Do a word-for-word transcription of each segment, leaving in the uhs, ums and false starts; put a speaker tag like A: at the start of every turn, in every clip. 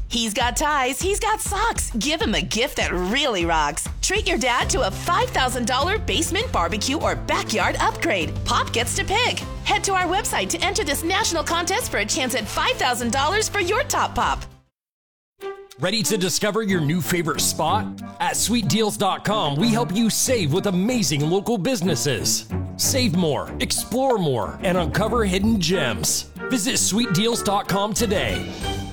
A: He's got ties, he's got socks. Give him a gift that really rocks. Treat your dad to a five thousand dollars basement barbecue or backyard upgrade. Pop gets to pick. Head to our website to enter this national contest for a chance at five thousand dollars for your top pop.
B: Ready to discover your new favorite spot? At sweet deals dot com, we help you save with amazing local businesses. Save more, explore more, and uncover hidden gems. Visit sweet deals dot com today.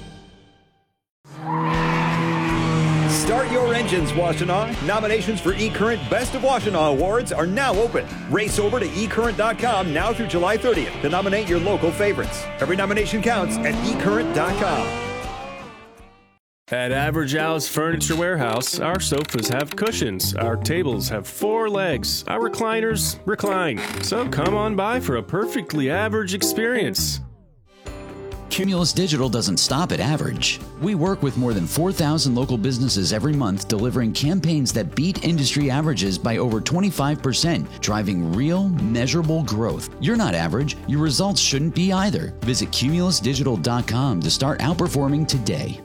C: Start your engines, Washtenaw. Nominations for eCurrent Best of Washtenaw Awards are now open. Race over to e current dot com now through July thirtieth to nominate your local favorites. Every nomination counts at e current dot com.
D: At Average Al's Furniture Warehouse, our sofas have cushions, our tables have four legs, our recliners recline. So come on by for a perfectly average experience.
E: Cumulus Digital doesn't stop at average. We work with more than four thousand local businesses every month, delivering campaigns that beat industry averages by over twenty-five percent, driving real, measurable growth. You're not average. Your results shouldn't be either. Visit cumulus digital dot com to start outperforming today.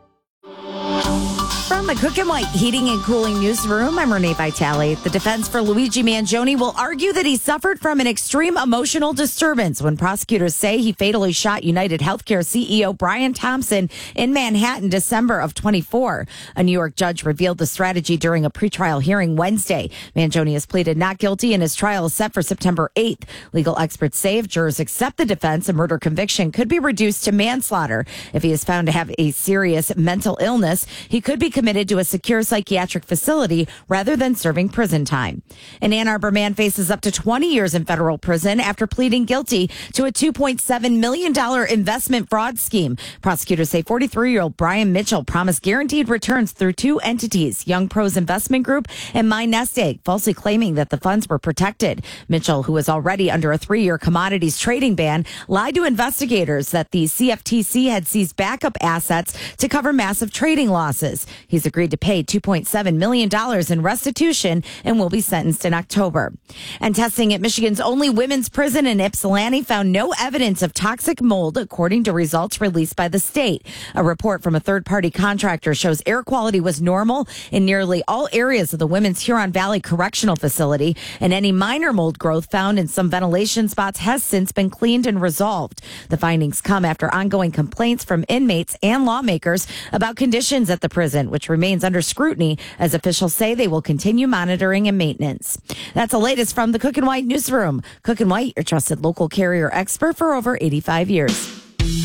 F: From the Cook and White Heating and Cooling Newsroom, I'm Renee Vitale. The defense for Luigi Mangione will argue that he suffered from an extreme emotional disturbance when prosecutors say he fatally shot United Healthcare C E O Brian Thompson in Manhattan, December of twenty-four. A New York judge revealed the strategy during a pretrial hearing Wednesday. Mangione has pleaded not guilty and his trial is set for September eighth. Legal experts say if jurors accept the defense, a murder conviction could be reduced to manslaughter. If he is found to have a serious mental illness, he could be committed to a secure psychiatric facility rather than serving prison time. An Ann Arbor man faces up to twenty years in federal prison after pleading guilty to a two point seven million dollars investment fraud scheme. Prosecutors say forty-three-year-old Brian Mitchell promised guaranteed returns through two entities, Young Pros Investment Group and My Nest Egg, falsely claiming that the funds were protected. Mitchell, who was already under a three-year commodities trading ban, lied to investigators that the C F T C had seized backup assets to cover massive trading losses. He's agreed to pay two point seven million dollars in restitution and will be sentenced in October. And testing at Michigan's only women's prison in Ypsilanti found no evidence of toxic mold, according to results released by the state. A report from a third-party contractor shows air quality was normal in nearly all areas of the Women's Huron Valley Correctional Facility, and any minor mold growth found in some ventilation spots has since been cleaned and resolved. The findings come after ongoing complaints from inmates and lawmakers about conditions at the prison, which remains under scrutiny as officials say they will continue monitoring and maintenance. That's the latest from the Cook and White Newsroom. Cook and White, your trusted local carrier expert for over eighty-five years.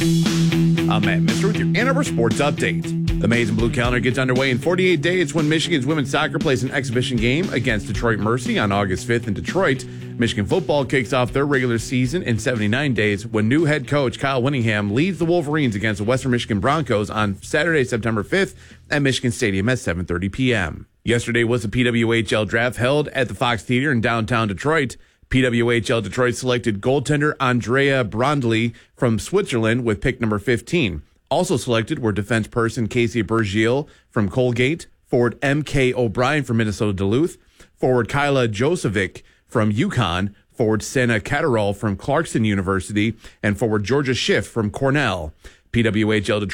G: I'm Matt Mister with your Ann Arbor Sports Update. The Maize and Blue calendar gets underway in forty-eight days when Michigan's women's soccer plays an exhibition game against Detroit Mercy on August fifth in Detroit. Michigan football kicks off their regular season in seventy-nine days when new head coach Kyle Winningham leads the Wolverines against the Western Michigan Broncos on Saturday, September fifth at Michigan Stadium at seven thirty p.m. Yesterday was the P W H L draft held at the Fox Theater in downtown Detroit. P W H L Detroit selected goaltender Andrea Brondley from Switzerland with pick number fifteen. Also selected were defense person Casey Bergiel from Colgate, forward M K O'Brien from Minnesota Duluth, forward Kyla Josevic from UConn, forward Sena Catterall from Clarkson University, and forward Georgia Schiff from Cornell. P W H L Detroit